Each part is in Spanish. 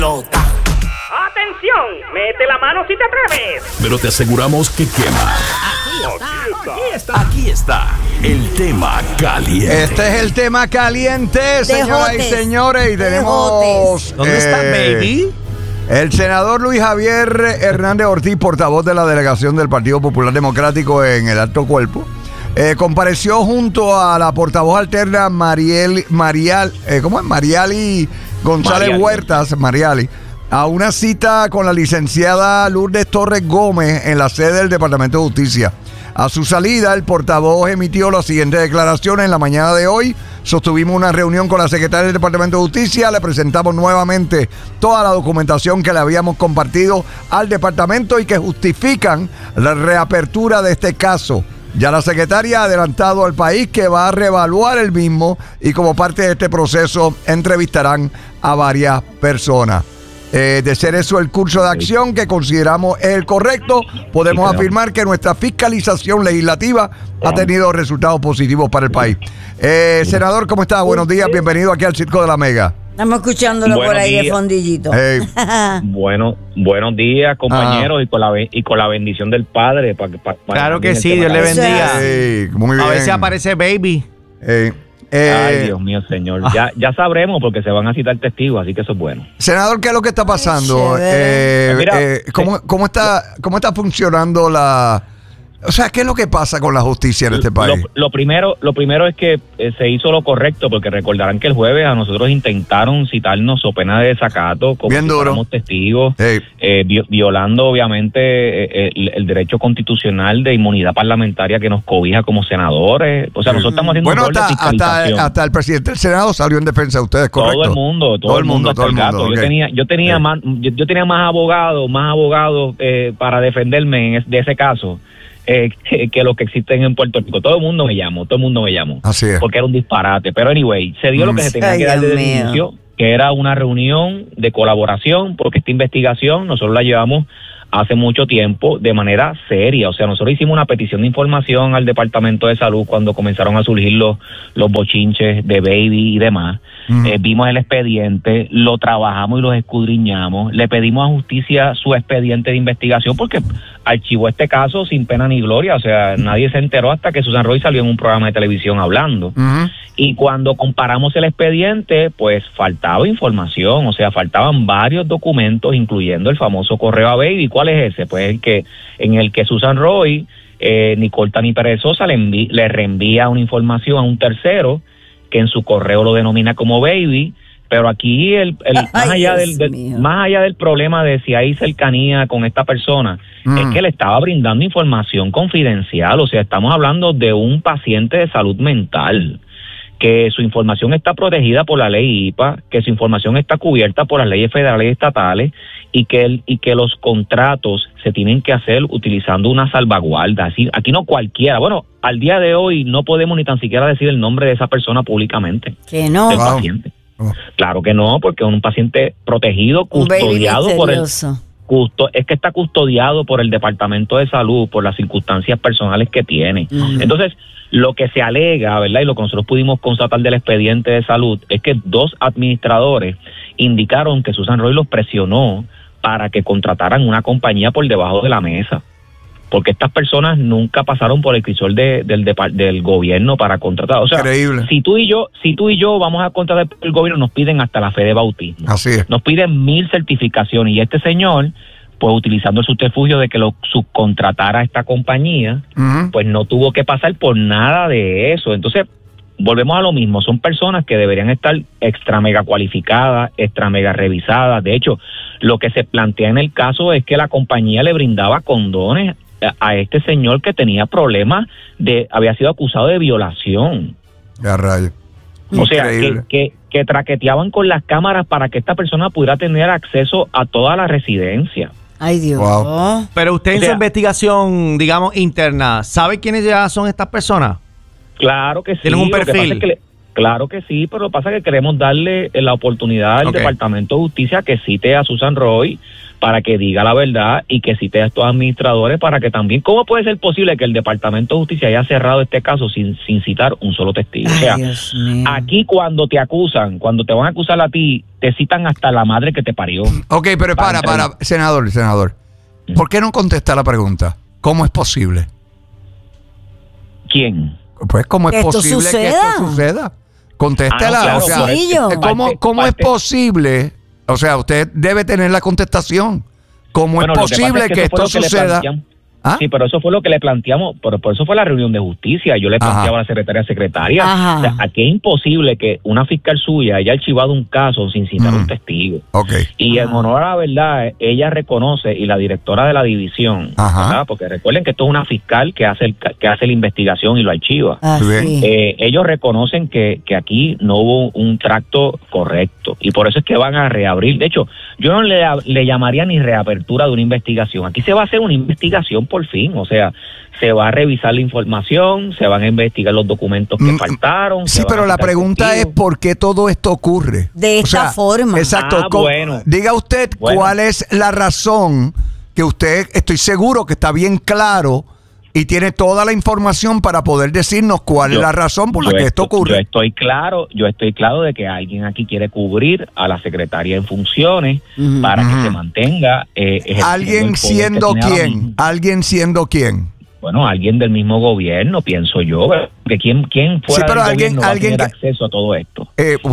¡Atención! ¡Mete la mano si te atreves! Pero te aseguramos que quema. Aquí está el tema caliente. Este es el tema caliente, señoras y señores. Y tenemos... ¿Dónde está Baby? El senador Luis Javier Hernández Ortiz, portavoz de la delegación del Partido Popular Democrático en el Alto Cuerpo, compareció junto a la portavoz alterna Mariali González Huertas, a una cita con la licenciada Lourdes Torres Gómez en la sede del Departamento de Justicia. A su salida, el portavoz emitió las siguientes declaraciones. En la mañana de hoy sostuvimos una reunión con la secretaria del Departamento de Justicia. Le presentamos nuevamente toda la documentación que le habíamos compartido al departamento y que justifican la reapertura de este caso. Ya la secretaria ha adelantado al país que va a reevaluar el mismo y como parte de este proceso entrevistarán a varias personas. De ser eso el curso de acción que consideramos el correcto, podemos afirmar que nuestra fiscalización legislativa ha tenido resultados positivos para el país. Senador, ¿cómo está? Buenos días, bienvenido aquí al Circo de la Mega. Estamos escuchándolo por ahí de fondillito. Buenos días, compañeros, y con la bendición del Padre. Claro que sí, Dios le bendiga. Muy bien. A veces aparece Baby. Ay, Dios mío, señor. Ya sabremos porque se van a citar testigos, así que eso es bueno. Senador, ¿qué es lo que está pasando? ¿Cómo está funcionando la... O sea, ¿qué es lo que pasa con la justicia en este país? Lo primero es que se hizo lo correcto, porque recordarán que el jueves a nosotros intentaron citarnos so pena de desacato, como bien si duro. fuéramos testigos, violando obviamente el derecho constitucional de inmunidad parlamentaria que nos cobija como senadores. O sea, nosotros estamos haciendo un rol de fiscalización. Hasta el presidente del Senado salió en defensa de ustedes, ¿correcto? Todo el mundo. Okay. Yo tenía más abogados para defenderme de ese caso. Que los que existen en Puerto Rico. Todo el mundo me llamó. Así es. Porque era un disparate. Pero anyway, se dio lo que se tenía que dar desde el inicio, que era una reunión de colaboración, porque esta investigación nosotros la llevamos hace mucho tiempo de manera seria. O sea, nosotros hicimos una petición de información al Departamento de Salud cuando comenzaron a surgir los bochinches de Baby y demás. Vimos el expediente, lo trabajamos y lo escudriñamos. Le pedimos a Justicia su expediente de investigación porque archivó este caso sin pena ni gloria. O sea, nadie se enteró hasta que Susan Roy salió en un programa de televisión hablando. Y cuando comparamos el expediente, pues faltaba información. O sea, faltaban varios documentos, incluyendo el famoso correo a Baby. ¿Cuál es ese? Pues en el que Susan Roy, Nicole Tani Pérez Sosa le reenvía una información a un tercero que en su correo lo denomina como Baby, pero aquí más allá del problema de si hay cercanía con esta persona, es que le estaba brindando información confidencial. O sea, estamos hablando de un paciente de salud mental, que su información está protegida por la ley IPA, que su información está cubierta por las leyes federales y estatales, y que los contratos se tienen que hacer utilizando una salvaguarda. Así, aquí no cualquiera. Bueno, al día de hoy no podemos ni tan siquiera decir el nombre de esa persona públicamente. Que no. Del paciente. Claro que no, porque es un paciente protegido, custodiado por el... Es que está custodiado por el Departamento de Salud, por las circunstancias personales que tiene. Entonces, lo que se alega, ¿verdad? Y lo que nosotros pudimos constatar del expediente de salud es que 2 administradores indicaron que Susan Roy los presionó para que contrataran una compañía por debajo de la mesa. Porque estas personas nunca pasaron por el crisol del gobierno para contratar. O sea, increíble. Si tú y yo vamos a contratar por el gobierno, nos piden hasta la fe de bautismo. Así es. Nos piden 1000 certificaciones. Y este señor, pues utilizando el subterfugio de que lo subcontratara a esta compañía, pues no tuvo que pasar por nada de eso. Entonces, volvemos a lo mismo. Son personas que deberían estar extra mega cualificadas, extra mega revisadas. De hecho, lo que se plantea en el caso es que la compañía le brindaba condones a este señor que tenía problemas había sido acusado de violación. Ya rayo. O sea, que traqueteaban con las cámaras para que esta persona pudiera tener acceso a toda la residencia. Ay, Dios. Wow. Pero usted en su investigación, digamos, interna, ¿sabe quiénes ya son estas personas? Claro que sí. ¿Tienen un perfil? Claro que sí, pero lo que pasa es que queremos darle la oportunidad al Departamento de Justicia que cite a Susan Roy para que diga la verdad y que cite a estos administradores para que también, ¿cómo puede ser posible que el Departamento de Justicia haya cerrado este caso sin citar un solo testigo? Ay, o sea, Dios mío. aquí cuando te acusan, cuando te van a acusar a ti, te citan hasta la madre que te parió. Ok, pero para, senador. ¿Por qué no contesta la pregunta? ¿Cómo es posible? ¿Quién? Pues, ¿cómo es Que esto posible que esto suceda? Contéstela. Claro, o sea, ¿cómo es posible? O sea, usted debe tener la contestación. ¿Cómo es posible que esto suceda? ¿Ah? Sí, pero eso fue lo que le planteamos, por eso fue la reunión de justicia. Yo le planteaba a la secretaria. O sea, aquí es imposible que una fiscal suya haya archivado un caso sin citar un testigo. Okay. Y en honor a la verdad, ella reconoce, y la directora de la división, ¿verdad? Porque recuerden que esto es una fiscal que hace la investigación y lo archiva. Ellos reconocen que aquí no hubo un tracto correcto, y por eso es que van a reabrir. De hecho, yo no le llamaría ni reapertura de una investigación. Aquí se va a hacer una investigación por fin, o sea, se va a revisar la información, se van a investigar los documentos que faltaron. Sí, pero la pregunta es ¿por qué todo esto ocurre? De esta forma. Exacto. Bueno. Diga usted cuál es la razón que usted, estoy seguro que está bien claro y tiene toda la información para poder decirnos cuál es la razón por la que esto ocurre. Yo estoy claro de que alguien aquí quiere cubrir a la secretaria en funciones para que se mantenga. ¿Alguien siendo quién? ¿Alguien siendo quién? Bueno, alguien del mismo gobierno, pienso yo. Que ¿Quién fuera del gobierno va a tener acceso a todo esto?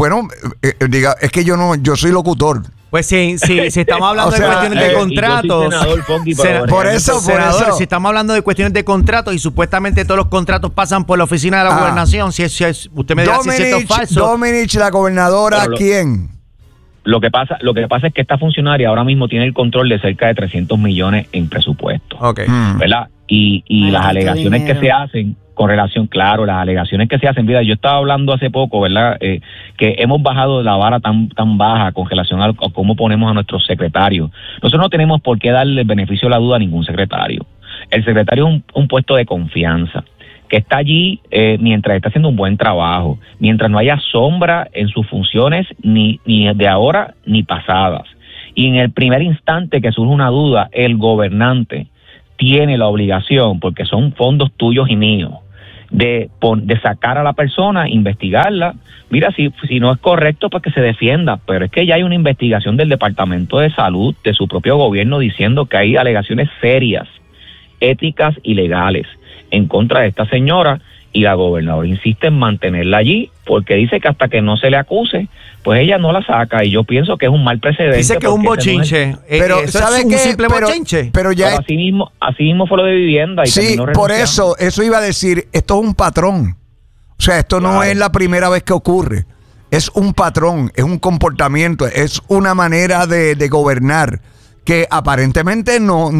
Diga, es que yo soy locutor. Pues si estamos hablando de cuestiones de contratos, por eso. Si estamos hablando de cuestiones de contratos y supuestamente todos los contratos pasan por la oficina de la gobernación, si usted me dirá si es cierto o falso. Domenech, la gobernadora, ¿quién? Lo que pasa es que esta funcionaria ahora mismo tiene el control de cerca de 300 millones en presupuesto. ¿Verdad? Y las alegaciones que se hacen con relación, claro, las alegaciones que se hacen, mira, yo estaba hablando hace poco, ¿verdad? Que hemos bajado la vara tan baja con relación a cómo ponemos a nuestros secretarios. Nosotros no tenemos por qué darle el beneficio de la duda a ningún secretario. El secretario es un puesto de confianza que está allí mientras está haciendo un buen trabajo, mientras no haya sombra en sus funciones ni de ahora ni pasadas. Y en el primer instante que surge una duda, el gobernante tiene la obligación, porque son fondos tuyos y míos, de sacar a la persona, investigarla. Mira, si no es correcto, pues que se defienda, pero es que ya hay una investigación del Departamento de Salud, de su propio gobierno, diciendo que hay alegaciones serias, éticas y legales en contra de esta señora, y la gobernadora insiste en mantenerla allí, porque dice que hasta que no se le acuse, pues ella no la saca, y yo pienso que es un mal precedente. Dice que es un bochinche. Pero ¿sabe qué? Simple bochinche. Pero ya así mismo fue lo de vivienda. Y sí, por eso iba a decir, esto es un patrón. O sea, esto no es la primera vez que ocurre. Es un patrón, es un comportamiento, es una manera de gobernar que aparentemente no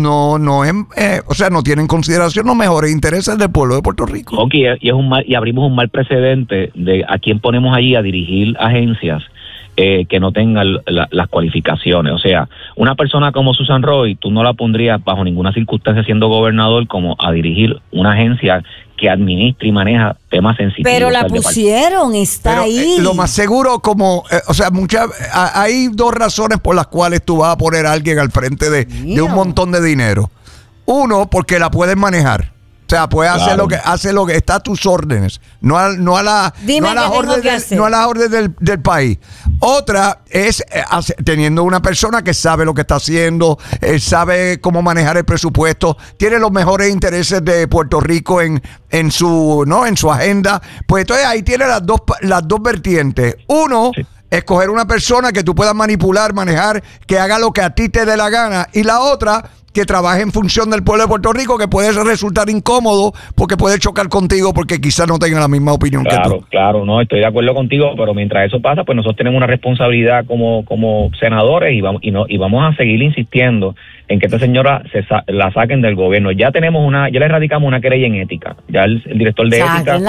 tiene en consideración los mejores intereses del pueblo de Puerto Rico. Okay, y abrimos un mal precedente de a quién ponemos allí a dirigir agencias que no tengan las cualificaciones. O sea, una persona como Susan Roy, tú no la pondrías bajo ninguna circunstancia siendo gobernador como a dirigir una agencia que administra y maneja temas sensitivos. Pero la pusieron, está ahí. Lo más seguro, hay dos razones por las cuales tú vas a poner a alguien al frente de un montón de dinero. Uno, porque la puedes manejar. O sea, puede hacer lo que está a tus órdenes, no a las órdenes del país. Otra es teniendo una persona que sabe lo que está haciendo, sabe cómo manejar el presupuesto, tiene los mejores intereses de Puerto Rico en su agenda. Pues entonces ahí tiene las dos vertientes. Uno, escoger una persona que tú puedas manipular, manejar, que haga lo que a ti te dé la gana. Y la otra, que trabaje en función del pueblo de Puerto Rico, que puede resultar incómodo porque puede chocar contigo porque quizás no tenga la misma opinión que tú. Claro, no, estoy de acuerdo contigo, pero mientras eso pasa, pues nosotros tenemos una responsabilidad como senadores y vamos a seguir insistiendo en que esta señora la saquen del gobierno. Ya le radicamos una querella en ética. Ya el director de ética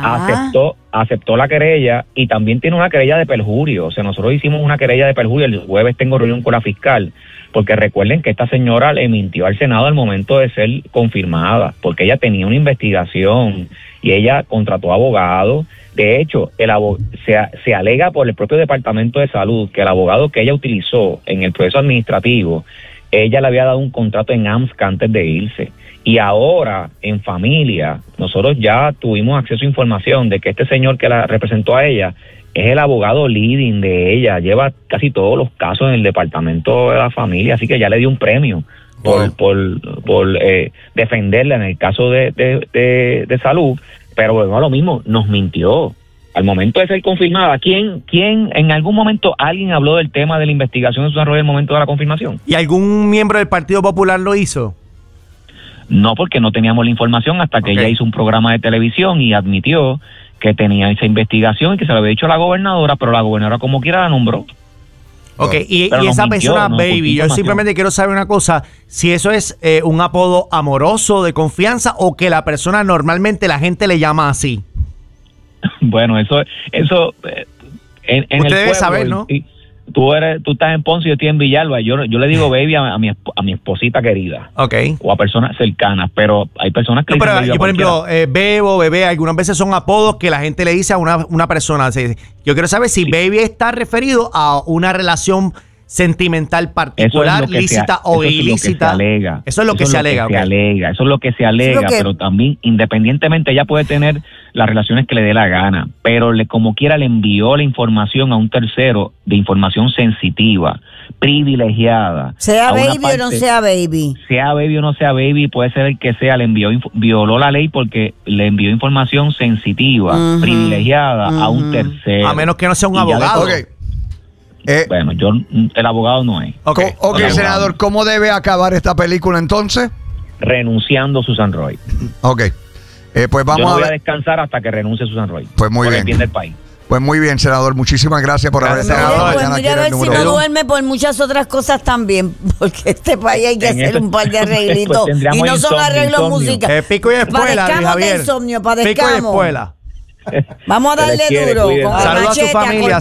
aceptó la querella y también tiene una querella de perjurio. O sea, nosotros hicimos una querella de perjurio. El jueves tengo reunión con la fiscal, porque recuerden que esta señora le mintió al Senado al momento de ser confirmada, porque ella tenía una investigación y ella contrató abogados. De hecho, se alega por el propio Departamento de Salud que el abogado que ella utilizó en el proceso administrativo ella le había dado un contrato en AMSCA antes de irse. Y ahora, en familia, nosotros ya tuvimos acceso a información de que este señor que la representó a ella es el abogado leading de ella, lleva casi todos los casos en el departamento de la familia, así que ya le dio un premio por defenderla en el caso de salud, pero bueno, lo mismo, nos mintió. Al momento de ser confirmada, ¿quién en algún momento alguien habló del tema de la investigación de Susan Roy en el momento de la confirmación? ¿Y algún miembro del Partido Popular lo hizo? No, porque no teníamos la información hasta que ella hizo un programa de televisión y admitió que tenía esa investigación y que se lo había dicho a la gobernadora, pero la gobernadora como quiera la nombró. Ok, y esa persona, Baby, yo simplemente quiero saber una cosa, si eso es un apodo amoroso, de confianza, o que la persona normalmente la gente le llama así. Bueno, eso en usted el debe pueblo, saber, ¿no? Tú estás en Ponce y yo estoy en Villalba. Yo le digo baby a mi esposita querida. Ok. O a personas cercanas, pero hay personas que... No, pero yo, por ejemplo, bebo, bebé, algunas veces son apodos que la gente le dice a una persona. Yo quiero saber si baby está referido a una relación sentimental particular, lícita o ilícita. Eso es lo que se alega. Eso es lo que se alega, pero también independientemente ella puede tener las relaciones que le dé la gana, pero como quiera le envió la información a un tercero de información sensitiva, privilegiada. Sea baby o no sea baby. Sea baby o no sea baby, puede ser el que sea, violó la ley porque le envió información sensitiva, privilegiada a un tercero. A menos que no sea un abogado. Bueno, el abogado no es. Ok, senador, ¿cómo debe acabar esta película entonces? Renunciando Susan Roy. Ok. Pues vamos Yo no voy a descansar hasta que renuncie Susan Roy. Pues muy bien. Por el bien del país. Pues muy bien, senador. Muchísimas gracias por haber estado. Pues mira a ver si no duerme por muchas otras cosas también, porque este país hay que hacer un par de arreglitos y no son arreglos musicales. Pico y espuela, Javier. Insomnio, Pico y espuela. Vamos a darle duro. Saludos a su familia.